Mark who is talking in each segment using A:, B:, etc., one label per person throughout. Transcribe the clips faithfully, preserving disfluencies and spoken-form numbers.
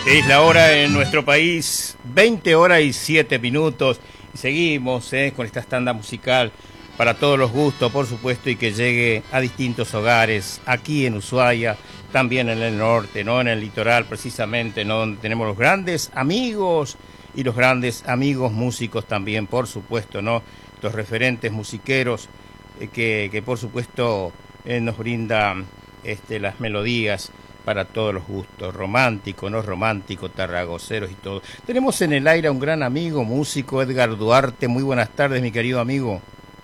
A: Es la hora en nuestro país, veinte horas y siete minutos. Y seguimos eh, con esta tanda musical para todos los gustos, por supuesto, y que llegue a distintos hogares, aquí en Ushuaia, también en el norte, no en el litoral precisamente, ¿no? Donde tenemos los grandes amigos y los grandes amigos músicos también, por supuesto, ¿no? Los referentes musiqueros eh, que, que por supuesto eh, nos brindan este, las melodías para todos los gustos, romántico, no romántico, tarragoceros y todo. Tenemos en el aire a un gran amigo, músico, Edgar Duarte. Muy buenas tardes, mi querido amigo.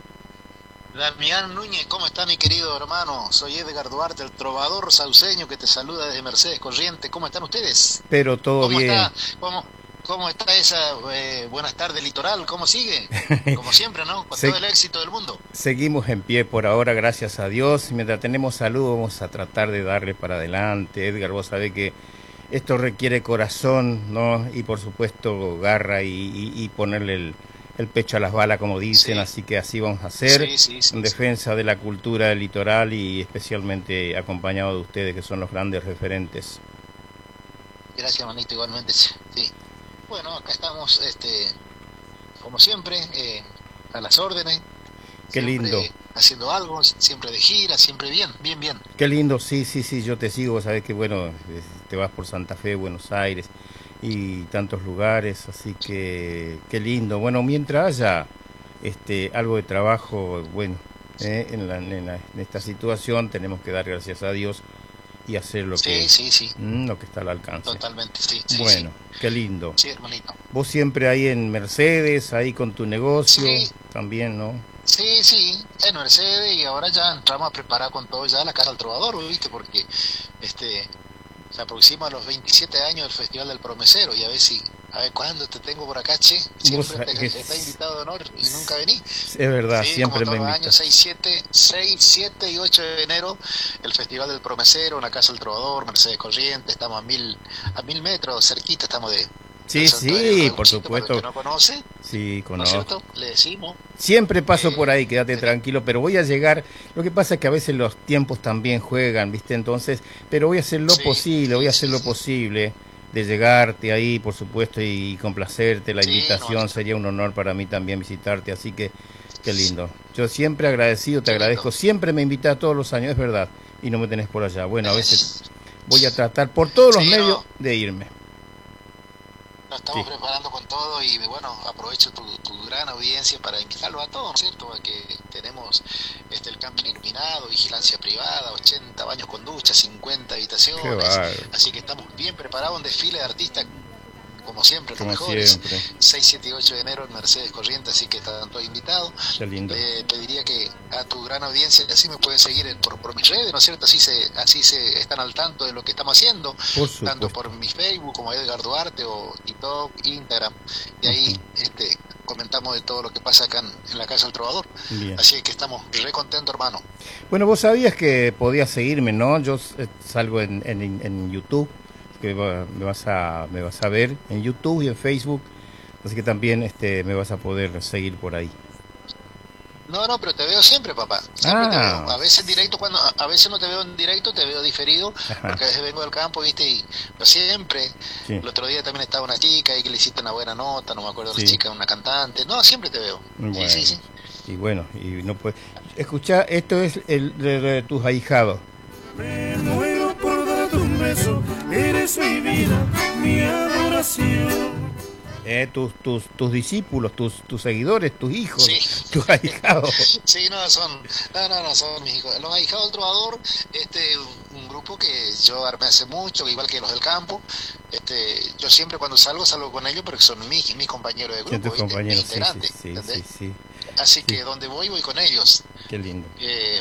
B: Damián Núñez, ¿cómo está mi querido hermano? Soy Edgar Duarte, el trovador sauceño que te saluda desde Mercedes Corrientes. ¿Cómo están ustedes?
A: Pero todo
B: ¿Cómo
A: bien.
B: Está, cómo, ¿Cómo está esa eh, buenas tardes litoral? ¿Cómo sigue? Como siempre, ¿no? Con
A: Se
B: todo el éxito del mundo.
A: Seguimos en pie por ahora, gracias a Dios. Mientras tenemos salud, vamos a tratar de darle para adelante. Edgar, vos sabés que esto requiere corazón, ¿no? Y por supuesto garra y, y, y ponerle el, el pecho a las balas, como dicen. Sí. Así que así vamos a hacer,
B: sí, sí, sí,
A: en defensa sí. de la cultura del litoral y especialmente acompañado de ustedes, que son los grandes referentes.
B: Gracias, manito, igualmente. Sí. Bueno, acá estamos, este, como siempre, eh, a las órdenes.
A: Qué lindo.
B: Haciendo algo, siempre de gira, siempre bien, bien, bien.
A: Qué lindo, sí, sí, sí, yo te sigo, sabes que bueno, te vas por Santa Fe, Buenos Aires y tantos lugares, así que qué lindo. Bueno, mientras haya este, algo de trabajo, bueno, eh, en, la, en, la, en esta situación tenemos que dar gracias a Dios y hacer lo
B: sí,
A: que
B: sí, sí.
A: Mmm, lo que está al alcance.
B: Totalmente, sí. sí
A: bueno,
B: sí.
A: Qué lindo.
B: Sí, hermanito.
A: Vos siempre ahí en Mercedes, ahí con tu negocio,
B: sí.
A: también, ¿no?
B: Sí, sí, en Mercedes, y ahora ya entramos a preparar con todo ya la Casa del Trovador, ¿viste? Porque este se aproxima los veintisiete años del Festival del Promesero, y a ver si, a ver cuándo te tengo por acá, che, siempre te,
A: es...
B: está invitado de honor y nunca vení.
A: Es verdad, sí, siempre
B: como
A: me
B: todos
A: invitas.
B: Los años, seis, siete y ocho de enero, el Festival del Promesero, la Casa del Trovador, Mercedes Corrientes, estamos a mil, a mil metros, cerquita estamos de...
A: Sí, sí, por supuesto.
B: Para el que no conoce,
A: sí, conozco.
B: ¿No le decimos.
A: Siempre paso
B: eh,
A: por ahí, quédate
B: eh,
A: tranquilo, pero voy a llegar. Lo que pasa es que a veces los tiempos también juegan, ¿viste? Entonces, pero voy a hacer lo
B: sí,
A: posible, voy a hacer
B: sí,
A: lo
B: sí.
A: posible de llegarte ahí, por supuesto, y complacerte. La
B: sí,
A: invitación
B: no,
A: sería un honor para mí también visitarte, así que qué lindo. Yo siempre agradecido, te
B: qué
A: agradezco.
B: lindo.
A: Siempre me invitas todos los años, es verdad, y no me tenés por allá. Bueno, a veces voy a tratar por todos los
B: sí,
A: medios
B: no.
A: de irme.
B: Nos estamos
A: sí.
B: preparando con todo y bueno, aprovecho tu, tu gran audiencia para invitarlo a todos, ¿no es cierto? A que tenemos este, el camping iluminado, vigilancia privada, ochenta baños con ducha, cincuenta habitaciones, así que estamos bien preparados, un desfile de artistas como siempre, los mejores, seis, siete y ocho de enero en Mercedes Corrientes, así que están todos invitados.
A: Qué lindo.
B: Eh, pediría que a tu gran audiencia, así me pueden seguir por, por mis redes, ¿no es cierto? Así se así se están al tanto de lo que estamos haciendo,
A: por
B: tanto por mi Facebook como Edgar Duarte o TikTok, Instagram, y ahí uh-huh. este, comentamos de todo lo que pasa acá en, en la Casa del Trovador.
A: Bien.
B: Así que estamos re contentos, hermano.
A: Bueno, vos sabías que podías seguirme, ¿no? Yo salgo en, en, en YouTube, que me vas a me vas a ver en YouTube y en Facebook, así que también este me vas a poder seguir por ahí.
B: No, no, pero te veo siempre, papá. Siempre
A: ah.
B: te veo. A veces en directo, cuando a veces no te veo en directo, te veo diferido, Ajá. porque a veces vengo del campo, ¿viste? Y pero siempre. Sí. El otro día también estaba una chica ahí que le hiciste una buena nota, no me acuerdo sí. la chica, una cantante. No, siempre te veo.
A: Bueno.
B: Sí, sí, sí.
A: Y bueno, y no puedes. Escuchá, esto es el de, de tus ahijados.
C: Me muero por darte un beso, eres mi vida, mi adoración.
A: Eh, tus, tus, tus discípulos, tus, tus seguidores, tus hijos,
B: sí.
A: tus ahijados.
B: Sí, no, son, no, no, no, son mis hijos. Los ahijados del Trovador, este, un grupo que yo armé hace mucho, igual que los del campo. Este, yo siempre cuando salgo, salgo con ellos porque son mis, mis compañeros de grupo,
A: ¿viste? Compañeros,
B: mis integrantes,
A: sí, sí, sí, sí, sí.
B: Así
A: sí.
B: que donde voy, voy con ellos.
A: Qué lindo.
B: Eh,